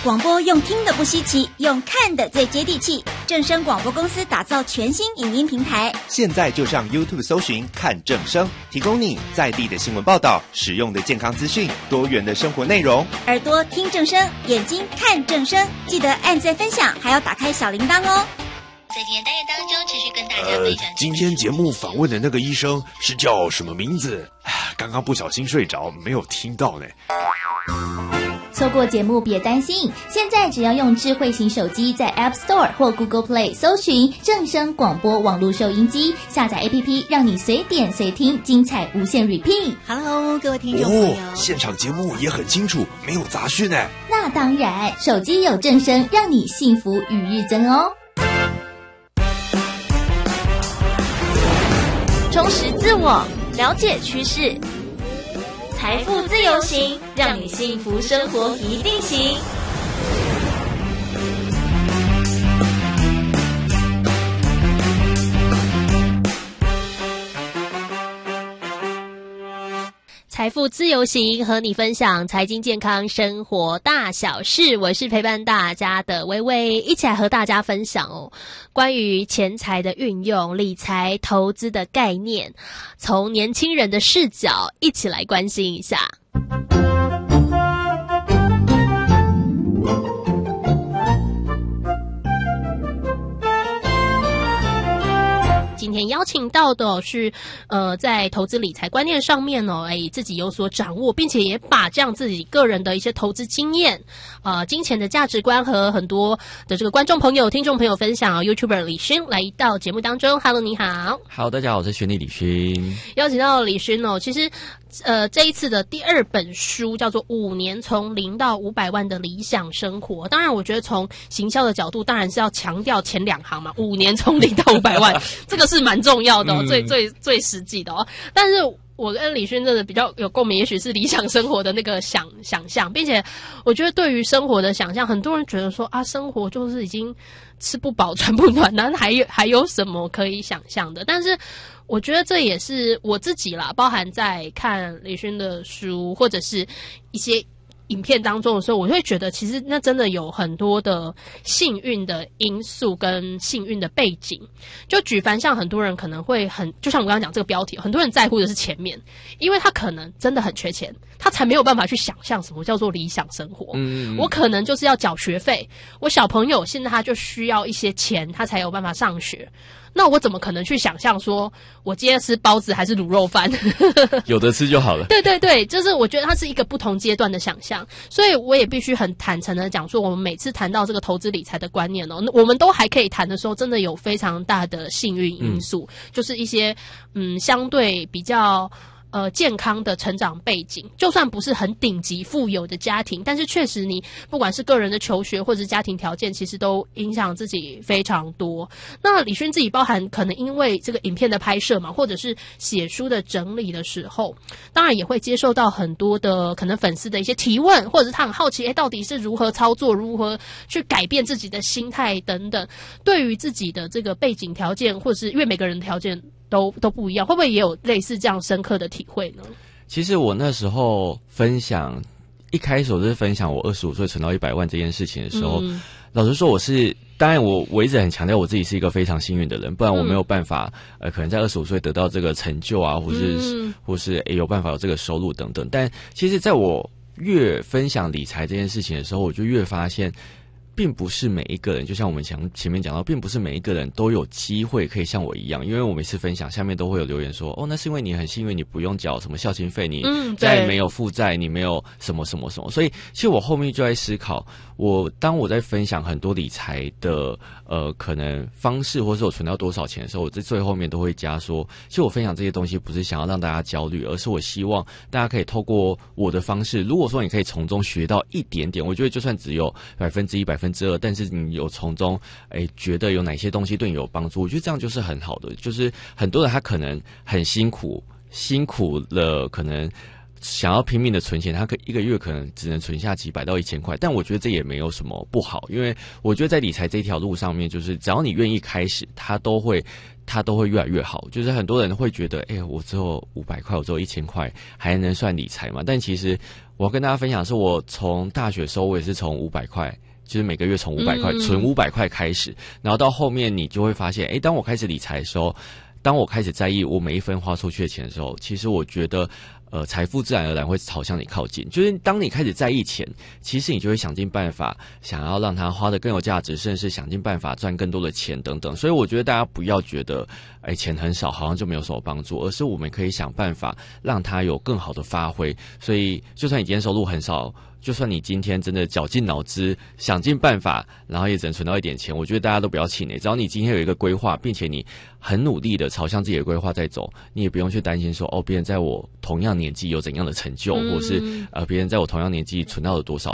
广播用听的不稀奇，用看的最接地气。正声广播公司打造全新影音平台， 现在就上 YouTube 搜寻看正声，提供你在地的新闻报道、实用的健康资讯、多元的生活内容。 耳朵听正声，眼睛看正声，记得按赞分享，还要打开小铃铛哦。 在今天单元当中，持续跟大家分享。 今天节目访问的那个医生是叫什么名字？刚刚不小心睡着，没有听到呢。 错过节目别担心，现在只要用智慧型手机在 App Store 或 Google Play 搜寻正声广播网络收音机，下载 APP， 让你随点随听，精彩无限 repeat。Hello， 各位听众朋友， 现场节目也很清楚，没有杂讯呢。 那当然，手机有正声，让你幸福与日增哦。 充实自我，了解趋势。财富自由行，让你幸福生活一定行。财富自由行，和你分享财经健康生活大小事。我是陪伴大家的薇薇，一起来和大家分享关于钱财的运用、理财投资的概念，从年轻人的视角一起来关心一下。今天邀请到的是在投资理财观念上面自己有所掌握，并且也把这样自己个人的一些投资经验金钱的价值观和很多的这个观众朋友听众朋友分享YouTuber 李勋来到节目当中。 Hello， 你好。 Hello， 大家好，我是学弟李勋。 邀请到李勋其实这一次的第2本书叫做5年从0到500万的理想生活。当然我觉得从行销的角度当然是要强调前2行嘛，5年从0到500万这个是蛮重要的最实际的但是我跟李勋真的比较有共鸣，也许是理想生活的那个想象，并且我觉得对于生活的想象，很多人觉得说生活就是已经吃不饱穿不暖，那还有什么可以想象的？但是我觉得这也是我自己啦，包含在看李勋的书或者是一些影片当中的时候，我会觉得其实那真的有很多的幸运的因素跟幸运的背景。就举凡像很多人可能会就像我刚刚讲这个标题，很多人在乎的是前面，因为他可能真的很缺钱，他才没有办法去想象什么叫做理想生活。我可能就是要缴学费，我小朋友现在他就需要一些钱，他才有办法上学。那我怎么可能去想象说我今天吃包子还是卤肉饭有的吃就好了。 对对对，就是我觉得它是一个不同阶段的想象，所以我也必须很坦诚的讲说，我们每次谈到这个投资理财的观念我们都还可以谈的时候，真的有非常大的幸运因素，就是一些相对比较健康的成长背景，就算不是很顶级富有的家庭，但是确实你不管是个人的求学或者是家庭条件，其实都影响自己非常多。那李勋自己包含可能因为这个影片的拍摄嘛，或者是写书的整理的时候，当然也会接受到很多的可能粉丝的一些提问，或者是他很好奇到底是如何操作，如何去改变自己的心态等等。对于自己的这个背景条件，或者是因为每个人的条件都不一样，会不会也有类似这样深刻的体会呢？ 其实我那时候一开始我是分享我25岁存到100万这件事情的时候，老实说当然我一直很强调我自己是一个非常幸运的人，不然我没有办法可能在25岁得到这个成就啊，或是有办法有这个收入等等。但其实在我越分享理财这件事情的时候，我就越发现并不是每一个人，就像我们前面讲到，并不是每一个人都有机会可以像我一样。因为我每次分享下面都会有留言说，那是因为你很幸运，你不用缴什么孝亲费，你家里没有负债，你没有什么什么什么。所以其实我后面就在思考，当我在分享很多理财的可能方式，或是我存到多少钱的时候，我在最后面都会加说，其实我分享这些东西不是想要让大家焦虑，而是我希望大家可以透过我的方式，如果说你可以从中学到一点点，我觉得就算只有1%、2%，但是你有从中觉得有哪些东西对你有帮助，我觉得这样就是很好的。就是很多人他可能很辛苦了，可能想要拼命的存钱，他一个月可能只能存下几百到1000块，但我觉得这也没有什么不好，因为我觉得在理财这条路上面，就是只要你愿意开始，它都会越来越好。就是很多人会觉得，我只有500块，我只有1000块，还能算理财吗？但其实我要跟大家分享的是，我从大学的时候，我也是从500块。就是每个月从500块存500块开始，然后到后面你就会发现，当我开始理财的时候，当我开始在意我每一分花出去的钱的时候，其实我觉得财富自然而然会朝向你靠近。就是当你开始在意钱，其实你就会想尽办法想要让它花得更有价值，甚至是想尽办法赚更多的钱等等。所以我觉得大家不要觉得钱很少好像就没有什么帮助，而是我们可以想办法让它有更好的发挥。所以就算你今天收入很少，就算你今天真的绞尽脑汁想尽办法，然后也只能存到一点钱，我觉得大家都不要气馁。只要你今天有一个规划，并且你很努力的朝向自己的规划在走，你也不用去担心说别人在我同样年纪有怎样的成就，或是别人在我同样年纪存到了多少